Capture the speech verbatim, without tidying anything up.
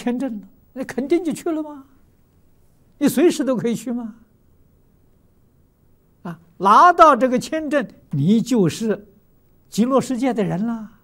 签证了，那肯定就去了吗？你随时都可以去吗？啊，拿到这个签证，你就是极乐世界的人了。